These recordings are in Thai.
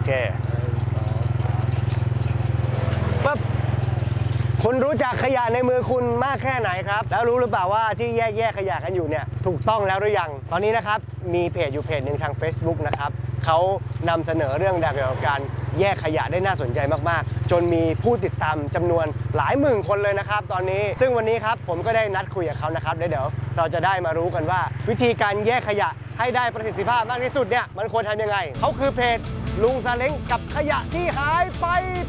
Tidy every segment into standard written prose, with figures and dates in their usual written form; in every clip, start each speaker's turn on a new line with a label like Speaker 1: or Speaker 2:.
Speaker 1: เคปั๊บคุณรู้จักขยะในมือคุณมากแค่ไหนครับแล้วรู้หรือเปล่าว่าที่แยกขยะกันอยู่เนี่ยถูกต้องแล้วหรือยังตอนนี้นะครับมีเพจอยู่เพจหนึ่งทาง Facebook นะครับเขานำเสนอเรื่องเกี่ยวกับการแยกขยะได้น่าสนใจมากๆจนมีผู้ติดตามจำนวนหลายหมื่นคนเลยนะครับตอนนี้ซึ่งวันนี้ครับผมก็ได้นัดคุยกับเขานะครับเดี๋ยวเราจะได้มารู้กันว่าวิธีการแยกขยะให้ได้ประสิทธิภาพมากที่สุดเนี่ยมันควรทำยังไงเขาคือเพจลุงซาเล้งกับขยะที่หายไป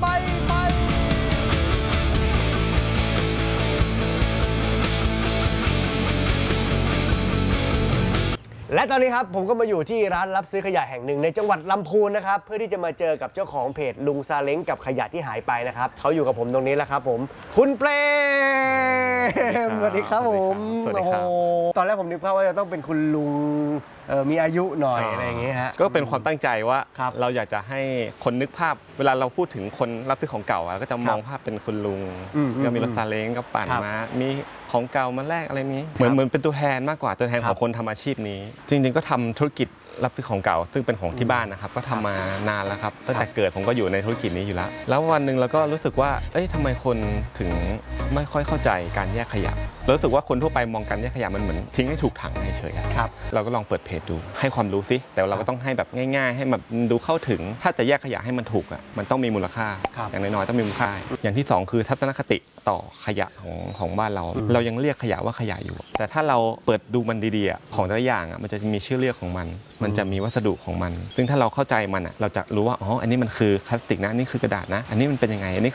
Speaker 1: และตอนนี้ครับผมก็มาอยู่ที่ร้านรับซื้อขยะแห่งหนึ่งในจังหวัดลำพูนนะครับเพื่อที่จะมาเจอกับเจ้าของเพจลุงซาเล้งกับขยะที่หายไปนะครับเขาอยู่กับผมตรงนี้แล้วครับผมคุณเปรมสวัสดีครับผมสวัสดีครับตอนแรกผมนึกภาพว่าจะต้องเป็นคุณลุงมีอายุหน่อยอะไรอย่างเงี้ยฮะ
Speaker 2: ก็เป็นความตั้งใจว่าเราอยากจะให้คนนึกภาพเวลาเราพูดถึงคนรับซื้อของเก่าก็จะมองภาพเป็นคุณลุงก็มีรถซาเล้งก็ปั่นมามีของเก่ามาแลกอะไรนี้เหมือนเป็นตัวแทนมากกว่าตัวแทนของคนทำอาชีพนี้จริงๆก็ทำธุรกิจรับซื้อของเก่าซึ่งเป็นของที่บ้านนะครับก็ทำมานานแล้วครับตั้งแต่เกิดผมก็อยู่ในธุรกิจนี้อยู่แล้ววันหนึ่งเราก็รู้สึกว่าทำไมคนถึงไม่ค่อยเข้าใจการแยกขยะรู้สึกว่าคนทั่วไปมองการแยกขยะมันเหมือนทิ้งให้ถูกถังเฉยๆเราก็ลองเปิดเพจดูให้ความรู้สิแต่เราก็ต้องให้แบบง่ายๆให้แบบดูเข้าถึงถ้าจะแยกขยะให้มันถูกมันต้องมีมูลค่าอย่างน้อยๆต้องมีมูลค่าอย่างที่2คือทัศนคติต่อขยะของบ้านเรายังเรียกขยะว่าขยะอยู่แต่ถ้าเราเปิดดูมันดีๆของแต่ละอย่างมันจะมีชื่อเรียกของมันจะมีวัสดุของมันซึ่งถ้าเราเข้าใจมันเราจะรู้ว่าอ๋ออันนี้มันคือพลาสติกนะอันนี้คือกระดาษนะอันนี้มันเป็นยังไงอันนี้